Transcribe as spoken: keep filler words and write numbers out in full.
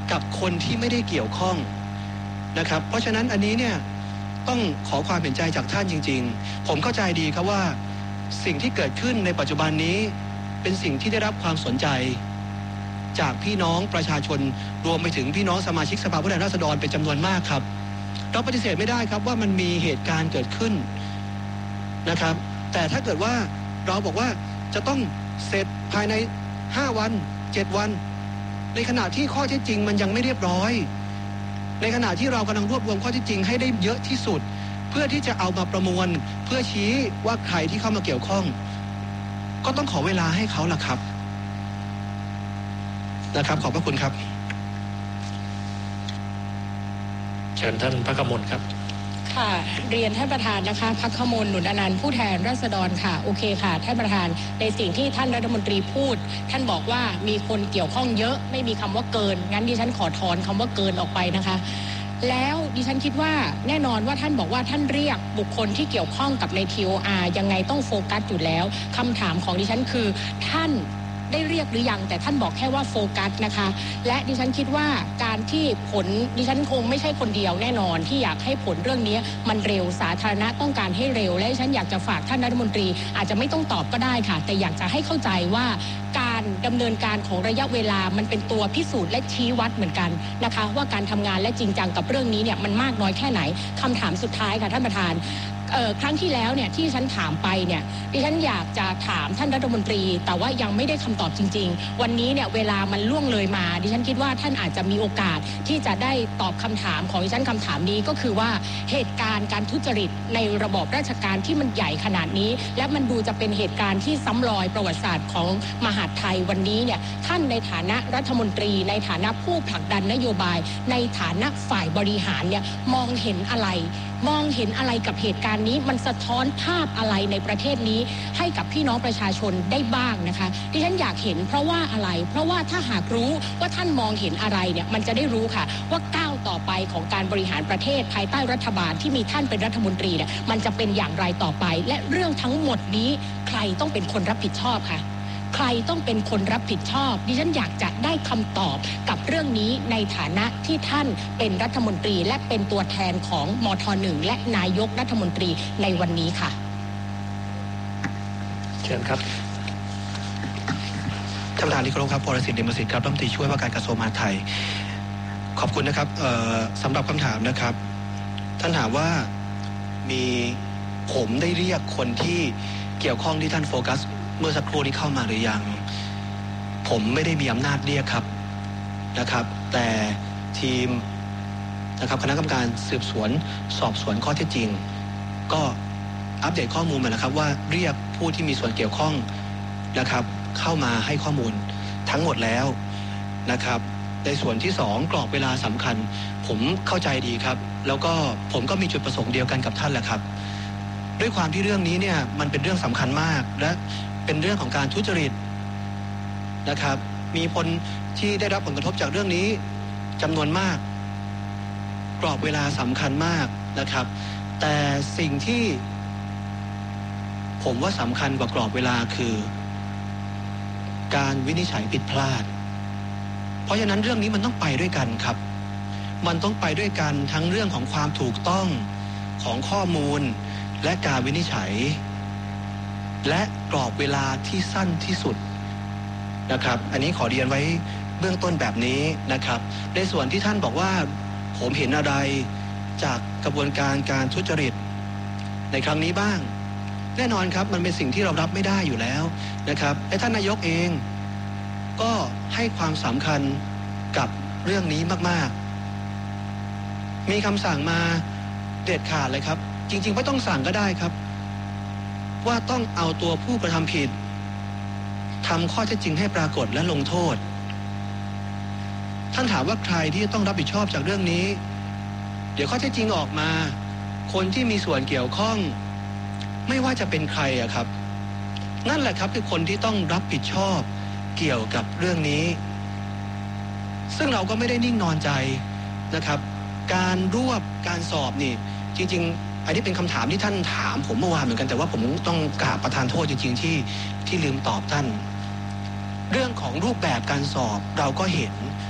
กับคนที่ไม่ได้เกี่ยวข้องนะครับเพราะฉะนั้นอันนี้เนี่ยต้องขอความเห็นใจจากท่านจริงๆผมเข้าใจดีครับว่าสิ่งที่เกิดขึ้นในปัจจุบันนี้เป็นสิ่งที่ได้รับความสนใจจากพี่น้องประชาชนรวมไปถึงพี่น้องสมาชิกสภาผู้แทนราษฎรเป็นจำนวนมากครับเราปฏิเสธไม่ได้ครับว่ามันมีเหตุการณ์เกิดขึ้นนะครับแต่ถ้าเกิดว่าเราบอกว่าจะต้องเสร็จภายในห้าวันเจ็ดวันในขณะที่ข้อเท็จจริงมันยังไม่เรียบร้อยในขณะที่เรากำลังรวบรวมข้อเท็จจริงให้ได้เยอะที่สุดเพื่อที่จะเอามาประมวลเพื่อชี้ว่าใครที่เข้ามาเกี่ยวข้องก็ต้องขอเวลาให้เขาล่ะครับนะครับขอบพระคุณครับเชิญท่านภักมลครับค่ะเรียนท่านประธานนะคะภักมลหนุนอนันต์ผู้แทนราษฎรค่ะโอเคค่ะท่านประธานในสิ่งที่ท่านรัฐมนตรีพูดท่านบอกว่ามีคนเกี่ยวข้องเยอะไม่มีคำว่าเกินงั้นดิฉันขอถอนคำว่าเกินออกไปนะคะแล้วดิฉันคิดว่าแน่นอนว่าท่านบอกว่าท่านเรียกบุคคลที่เกี่ยวข้องกับใน ที โอ อาร์ ยังไงต้องโฟกัสอยู่แล้วคำถามของดิฉันคือท่านได้เรียกหรือยังแต่ท่านบอกแค่ว่าโฟกัสนะคะและดิฉันคิดว่าการที่ผลดิฉันคงไม่ใช่คนเดียวแน่นอนที่อยากให้ผลเรื่องนี้มันเร็วสาธารณะต้องการให้เร็วและดิฉันอยากจะฝากท่านรัฐมนตรีอาจจะไม่ต้องตอบก็ได้ค่ะแต่อยากจะให้เข้าใจว่าการดำเนินการของระยะเวลามันเป็นตัวพิสูจน์และชี้วัดเหมือนกันนะคะว่าการทำงานและจริงจังกับเรื่องนี้เนี่ยมันมากน้อยแค่ไหนคำถามสุดท้ายค่ะท่านประธานครั้งที่แล้วเนี่ยที่ฉันถามไปเนี่ยดิฉันอยากจะถามท่านรัฐมนตรีแต่ว่ายังไม่ได้คำตอบจริงๆวันนี้เนี่ยเวลามันล่วงเลยมาดิฉันคิดว่าท่านอาจจะมีโอกาสที่จะได้ตอบคำถามของดิฉันคำถามนี้ก็คือว่าเหตุการณ์การทุจริตในระบอบราชการที่มันใหญ่ขนาดนี้และมันดูจะเป็นเหตุการณ์ที่ซ้ำรอยประวัติศาสตร์ของมหาดไทยวันนี้เนี่ยท่านในฐานะรัฐมนตรีในฐานะผู้ผลักดันนโยบายในฐานะฝ่ายบริหารเนี่ยมองเห็นอะไรมองเห็นอะไรกับเหตุการณ์นี้มันสะท้อนภาพอะไรในประเทศนี้ให้กับพี่น้องประชาชนได้บ้างนะคะที่ฉันอยากเห็นเพราะว่าอะไรเพราะว่าถ้าหากรู้ว่าท่านมองเห็นอะไรเนี่ยมันจะได้รู้ค่ะว่าก้าวต่อไปของการบริหารประเทศภายใต้รัฐบาลที่มีท่านเป็นรัฐมนตรีเนี่ยมันจะเป็นอย่างไรต่อไปและเรื่องทั้งหมดนี้ใครต้องเป็นคนรับผิดชอบค่ะใครต้องเป็นคนรับผิดชอบดิฉันอยากจะได้คำตอบกับเรื่องนี้ในฐานะที่ท่านเป็นรัฐมนตรีและเป็นตัวแทนของมท.หนึ่งและนายกรัฐมนตรีในวันนี้ค่ะเชิญครับท่านประธานที่เคารพครับปรสิทธิ์ เดชประสิทธิ์ครับรัฐมนตรีช่วยว่าการกระทรวงมหาดไทยขอบคุณนะครับสำหรับคำถามนะครับท่านถามว่ามีผมได้เรียกคนที่เกี่ยวข้องที่ท่านโฟกัสเมื่อสักครู่นี้เข้ามาหรือยังผมไม่ได้มีอำนาจเรียกครับนะครับแต่ทีมนะครับคณะกรรมการสืบสวนสอบสวนข้อเท็จจริงก็อัปเดตข้อมูลมาแล้วครับว่าเรียกผู้ที่มีส่วนเกี่ยวข้องนะครับเข้ามาให้ข้อมูลทั้งหมดแล้วนะครับในส่วนที่สองกรอบเวลาสำคัญผมเข้าใจดีครับแล้วก็ผมก็มีจุดประสงค์เดียวกันกับท่านแหละครับด้วยความที่เรื่องนี้เนี่ยมันเป็นเรื่องสำคัญมากและเป็นเรื่องของการทุจริตนะครับมีคนที่ได้รับผลกระทบจากเรื่องนี้จำนวนมากกรอบเวลาสำคัญมากนะครับแต่สิ่งที่ผมว่าสำคัญกว่ากรอบเวลาคือการวินิจฉัยผิดพลาดเพราะฉะนั้นเรื่องนี้มันต้องไปด้วยกันครับมันต้องไปด้วยกันทั้งเรื่องของความถูกต้องของข้อมูลและการวินิจฉัยและกรอบเวลาที่สั้นที่สุดนะครับอันนี้ขอเรียนไว้เบื้องต้นแบบนี้นะครับในส่วนที่ท่านบอกว่าผมเห็นอะไรจากกระบวนการการทุจริตในครั้งนี้บ้างแน่นอนครับมันเป็นสิ่งที่เรารับไม่ได้อยู่แล้วนะครับและท่านนายกเองก็ให้ความสำคัญกับเรื่องนี้มากๆมีคำสั่งมาเด็ดขาดเลยครับจริงๆไม่ต้องสั่งก็ได้ครับว่าต้องเอาตัวผู้กระทำผิดทำข้อเท็จจริงให้ปรากฏและลงโทษท่านถามว่าใครที่จะต้องรับผิดชอบจากเรื่องนี้เดี๋ยวข้อเท็จจริงออกมาคนที่มีส่วนเกี่ยวข้องไม่ว่าจะเป็นใครอะครับนั่นแหละครับคือคนที่ต้องรับผิดชอบเกี่ยวกับเรื่องนี้ซึ่งเราก็ไม่ได้นิ่งนอนใจนะครับการรวบการสอบนี่จริงๆอันนี้เป็นคำถามที่ท่านถามผมเมื่อวานเหมือนกันแต่ว่าผมต้องกราบประทานโทษจริงๆที่ที่ลืมตอบท่านเรื่องของรูปแบบการสอบเราก็เห็น